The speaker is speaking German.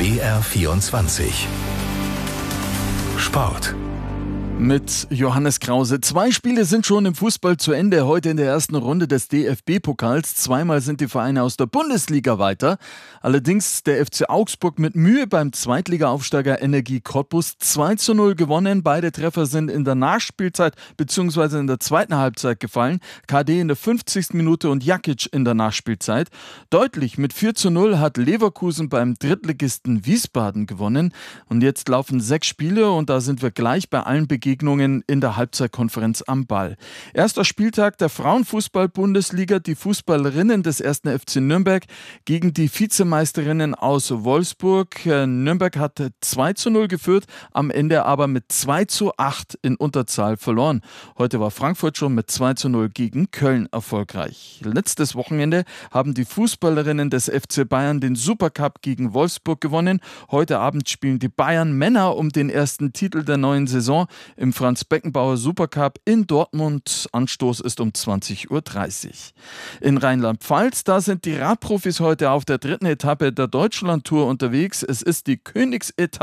BR24 Sport. Mit Johannes Krause. 2 Spiele sind schon im Fußball zu Ende. Heute in der ersten Runde des DFB-Pokals. Zweimal sind die Vereine aus der Bundesliga weiter. Allerdings der FC Augsburg mit Mühe beim Zweitliga-Aufsteiger Energie Cottbus 2:0 gewonnen. Beide Treffer sind in der Nachspielzeit bzw. in der zweiten Halbzeit gefallen. KD in der 50. Minute und Jakic in der Nachspielzeit. Deutlich mit 4:0 hat Leverkusen beim Drittligisten Wiesbaden gewonnen. Und jetzt laufen 6 Spiele und da sind wir gleich bei allen Begegnungen in der Halbzeitkonferenz am Ball. Erster Spieltag der Frauenfußball-Bundesliga. Die Fußballerinnen des 1. FC Nürnberg gegen die Vizemeisterinnen aus Wolfsburg. Nürnberg hat 2:0 geführt, am Ende aber mit 2:8 in Unterzahl verloren. Heute war Frankfurt schon mit 2:0 gegen Köln erfolgreich. Letztes Wochenende haben die Fußballerinnen des FC Bayern den Supercup gegen Wolfsburg gewonnen. Heute Abend spielen die Bayern Männer um den ersten Titel der neuen Saison im Franz-Beckenbauer Supercup in Dortmund. Anstoß ist um 20:30 Uhr. In Rheinland-Pfalz, da sind die Radprofis heute auf der 3. Etappe der Deutschlandtour unterwegs. Es ist die Königsetappe